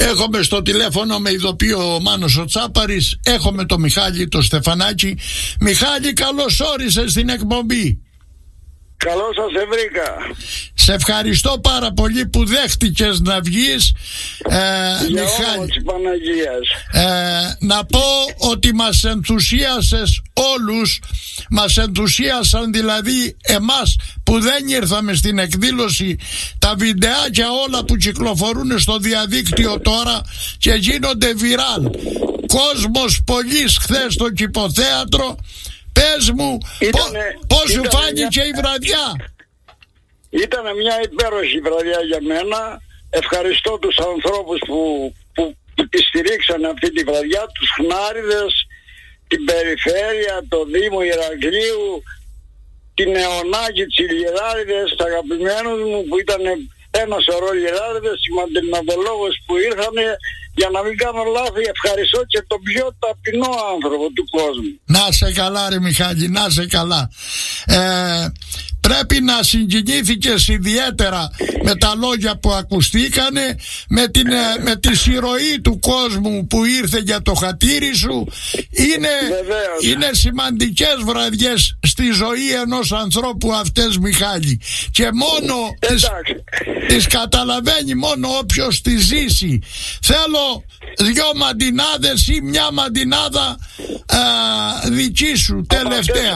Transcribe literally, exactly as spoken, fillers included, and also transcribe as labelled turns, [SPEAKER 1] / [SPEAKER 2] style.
[SPEAKER 1] Έχουμε στο τηλέφωνο με ειδοποιό ο Μάνος ο Τσάπαρης. Έχουμε το Μιχάλη το Στεφανάκη. Μιχάλη, καλώς όρισες στην εκπομπή.
[SPEAKER 2] Καλώς σας βρήκα.
[SPEAKER 1] Σε ευχαριστώ πάρα πολύ που δέχτηκες να βγεις, ε,
[SPEAKER 2] Για
[SPEAKER 1] Μιχάλη.
[SPEAKER 2] όνομα της Παναγίας.
[SPEAKER 1] Ε, να πω ότι μας ενθουσίασες όλους. Μας ενθουσίασαν δηλαδή εμάς που δεν ήρθαμε στην εκδήλωση. Τα βιντεάκια όλα που κυκλοφορούν στο διαδίκτυο τώρα και γίνονται viral. Κόσμος πολλής χθες στο Κηποθέατρο. Πες μου,
[SPEAKER 2] Ήτανε,
[SPEAKER 1] πώς σου
[SPEAKER 2] ήτανε
[SPEAKER 1] φάνηκε
[SPEAKER 2] μια...
[SPEAKER 1] η βραδιά?
[SPEAKER 2] Ήταν μια υπέροχη βραδιά για μένα. Ευχαριστώ τους ανθρώπους που, που, που τη στηρίξαν αυτή τη βραδιά, τους Χνάριδες, την Περιφέρεια, το Δήμο Ηρακλείου, την Νεωνάκη, τις Ηλιεδάριδες, τα αγαπημένους μου που ήταν ένα σωρό Ηλιεδάριδες, οι μαντιναδολόγους που ήρθαν. Για να μην κάνω λάθη, ευχαριστώ και τον πιο ταπεινό άνθρωπο του κόσμου.
[SPEAKER 1] Να σε καλά ρε Μιχάλη, να σε καλά. ε, Πρέπει να συγκινήθηκες ιδιαίτερα με τα λόγια που ακουστήκανε, με, την, με τη συρροή του κόσμου που ήρθε για το χατήρι σου. Είναι, είναι σημαντικές βραδιές στη ζωή ενός ανθρώπου αυτές, Μιχάλη. Και μόνο τις, τις καταλαβαίνει μόνο όποιος τη ζήσει. Θέλω δυο μαντινάδες ή μια μαντινάδα α, δική σου τελευταία.